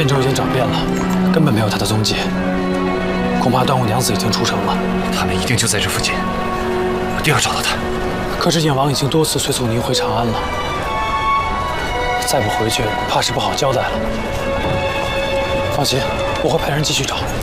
汴州已经找遍了，根本没有他的踪迹。恐怕端午娘子已经出城了。 他们一定就在这附近，我一定要找到他。 可是燕王已经多次催促您回长安了，再不回去，怕是不好交代了。放心，我会派人继续找。